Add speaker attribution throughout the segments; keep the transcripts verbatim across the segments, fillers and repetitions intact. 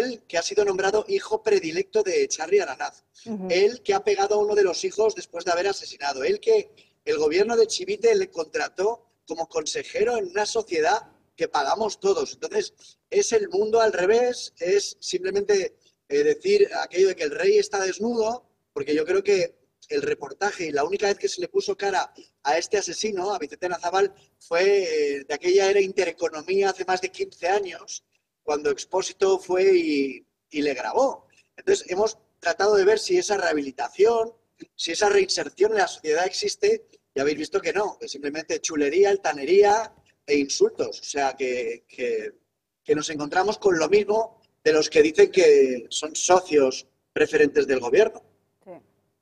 Speaker 1: él que ha sido nombrado hijo predilecto de Txarri Aranaz. Uh-huh. Él que ha pegado a uno de los hijos después de haber asesinado. Él que el gobierno de Chivite le contrató como consejero en una sociedad que pagamos todos. Entonces, es el mundo al revés, es simplemente eh, decir aquello de que el rey está desnudo, porque yo creo que el reportaje y la única vez que se le puso cara a este asesino, a Vicente Nazabal, fue eh, de aquella era Intereconomía hace más de quince años, cuando Expósito fue y, y le grabó. Entonces, hemos tratado de ver si esa rehabilitación, si esa reinserción en la sociedad existe, y habéis visto que no, que simplemente chulería, altanería e insultos. O sea, que, que, que nos encontramos con lo mismo de los que dicen que son socios preferentes del gobierno.
Speaker 2: Sí.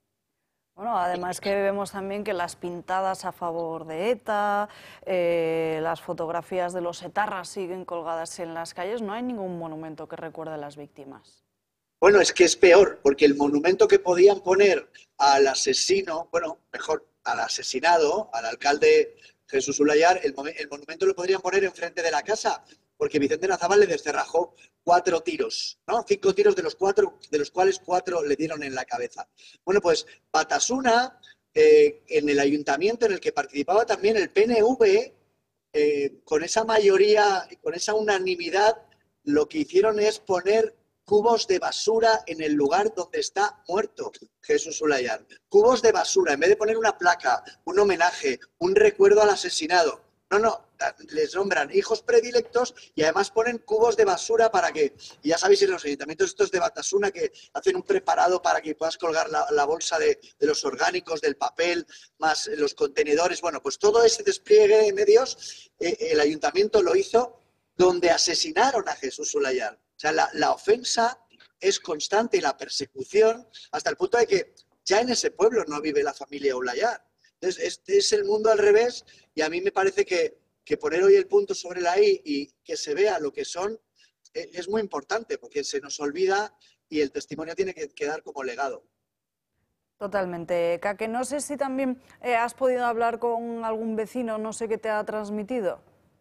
Speaker 2: Bueno, además que vemos también que las pintadas a favor de ETA, eh, las fotografías de los etarras siguen colgadas en las calles. No hay ningún monumento que recuerde a las víctimas.
Speaker 1: Bueno, es que es peor, porque el monumento que podían poner al asesino, bueno, mejor, al asesinado, al alcalde Jesús Ulayar, el, el monumento lo podrían poner enfrente de la casa, porque Vicente Nazabal le descerrajó cuatro tiros, ¿no? Cinco tiros de los cuatro, de los cuales cuatro le dieron en la cabeza. Bueno, pues Batasuna, eh, en el ayuntamiento en el que participaba también el P N V, eh, con esa mayoría, con esa unanimidad, lo que hicieron es poner cubos de basura en el lugar donde está muerto Jesús Ulayar. Cubos de basura, en vez de poner una placa, un homenaje, un recuerdo al asesinado. No, no, les nombran hijos predilectos y además ponen cubos de basura para que, y ya sabéis en los ayuntamientos estos de Batasuna que hacen un preparado para que puedas colgar la, la bolsa de, de los orgánicos, del papel, más los contenedores. Bueno, pues todo ese despliegue de medios, eh, el ayuntamiento lo hizo donde asesinaron a Jesús Ulayar. O sea, la, la ofensa es constante y la persecución hasta el punto de que ya en ese pueblo no vive la familia Ulayar. Entonces, este es el mundo al revés y a mí me parece que, que poner hoy el punto sobre la I y que se vea lo que son eh, es muy importante porque se nos olvida y el testimonio tiene que quedar como legado.
Speaker 2: Totalmente. Kake, no sé si también eh, has podido hablar con algún vecino, no sé qué te ha transmitido.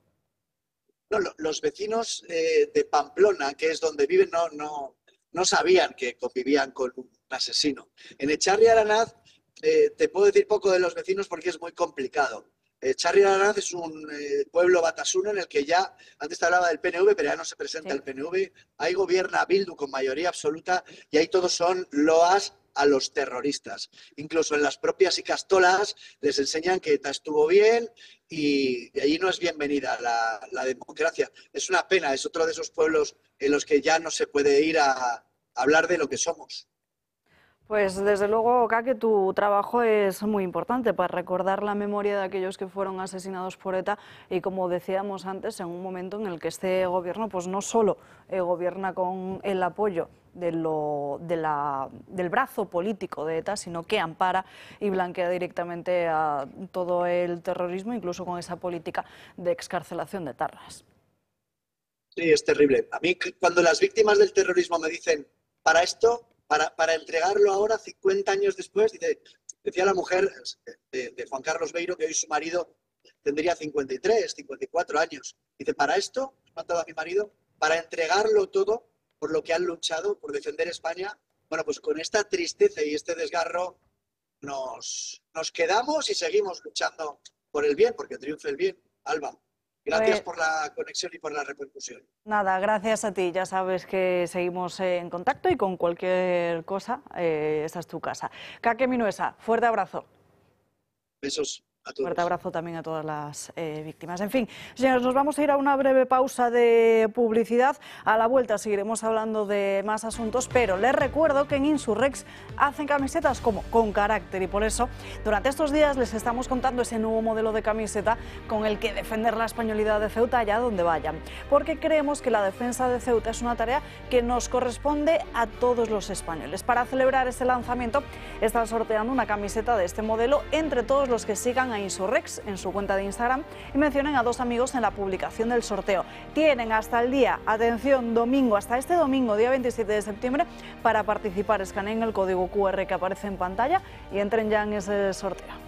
Speaker 1: No, los vecinos eh, de Pamplona, que es donde viven, no, no, no sabían que convivían con un asesino. En Txarri Aranaz eh, te puedo decir poco de los vecinos porque es muy complicado. Eh, Txarri Aranaz es un eh, pueblo batasuna en el que ya, antes te hablaba del P N V, pero ya no se presenta sí. el P N V. Ahí gobierna Bildu con mayoría absoluta y ahí todos son loas a los terroristas. Incluso en las propias icastolas les enseñan que ETA estuvo bien y, y allí no es bienvenida la, la democracia. Es una pena, es otro de esos pueblos en los que ya no se puede ir a, a hablar de lo que somos.
Speaker 2: Pues desde luego, Kake, tu trabajo es muy importante para recordar la memoria de aquellos que fueron asesinados por ETA y, como decíamos antes, en un momento en el que este gobierno pues no solo eh, gobierna con el apoyo de lo, de la, del brazo político de ETA, sino que ampara y blanquea directamente a todo el terrorismo, incluso con esa política de excarcelación de etarras.
Speaker 1: Sí, es terrible. A mí, cuando las víctimas del terrorismo me dicen, para esto... Para, para entregarlo ahora, cincuenta años después, dice, decía la mujer de, de Juan Carlos Beiro, que hoy su marido tendría cincuenta y tres, cincuenta y cuatro años. Dice, para esto, he matado a mi marido, para entregarlo todo por lo que han luchado, por defender España. Bueno, pues con esta tristeza y este desgarro nos, nos quedamos y seguimos luchando por el bien, porque triunfe el bien. Alba. Gracias por la conexión y por la repercusión.
Speaker 2: Nada, gracias a ti. Ya sabes que seguimos en contacto y con cualquier cosa, eh, esa es tu casa. Kake Minuesa, fuerte abrazo.
Speaker 1: Besos a todos.
Speaker 2: Fuerte abrazo también a todas las eh, víctimas. En fin, señores, nos vamos a ir a una breve pausa de publicidad. A la vuelta seguiremos hablando de más asuntos, pero les recuerdo que en Insurrex hacen camisetas como con carácter y por eso durante estos días les estamos contando ese nuevo modelo de camiseta con el que defender la españolidad de Ceuta allá donde vayan. Porque creemos que la defensa de Ceuta es una tarea que nos corresponde a todos los españoles. Para celebrar este lanzamiento están sorteando una camiseta de este modelo entre todos los que sigan a Insurrex en su cuenta de Instagram y mencionen a dos amigos en la publicación del sorteo. Tienen hasta el día, atención, domingo, hasta este domingo, día veintisiete de septiembre, para participar. Escaneen el código Q R que aparece en pantalla y entren ya en ese sorteo.